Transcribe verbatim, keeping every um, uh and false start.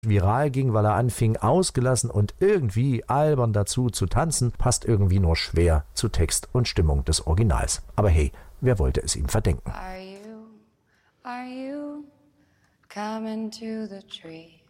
viral ging, weil er anfing, ausgelassen und irgendwie albern dazu zu tanzen, passt irgendwie nur schwer zu Text und Stimmung des Originals. Aber hey, wer wollte es ihm verdenken? Are you, are you coming to the tree?